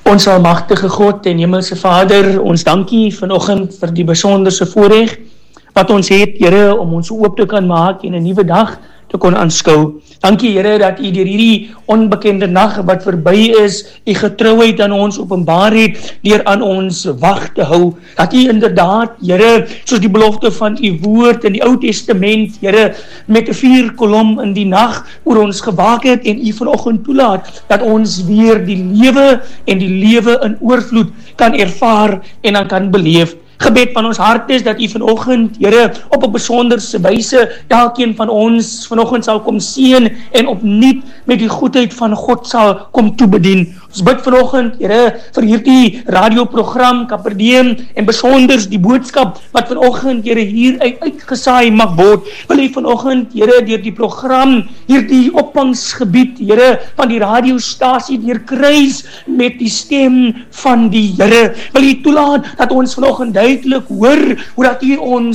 Ons almagtige God en Hemelse Vader, ons dankie vanoggend vir die besonderse voorreg wat ons het, Here, om ons oop te kan maak en 'n nuwe dag te kon aanskou. Dankie, Here, dat U deur hierdie onbekende nag wat verby is, U getrouheid aan ons openbaar het deur aan ons wag te hou. Dat U inderdaad, Here, soos die belofte van U woord in die Ou Testament, Here, met 'n vuurkolom in die nag oor ons gewaak het en U vanoggend toelaat dat ons weer die lewe en die lewe in oorvloed kan ervaar en dan kan beleef. Gebed van ons hart is dat U vanoggend, Here, op 'n besonderse wyse elkeen van ons vanoggend sal kom seën en opnuut met die goedheid van God sal kom toebedien. Ons bid vanoggend, Here, vir hierdie radioprogram Kaperdeum en besonders die boodskap wat vanoggend, Here, hier uitgesaai mag word. Wil U vanoggend, Here, deur die program hierdie opvangsgebied, Here, van die radiostasie deurkruis met die stem van die Here. Wil U toelaat dat ons vanoggend duidelik hoor hoe dat U ons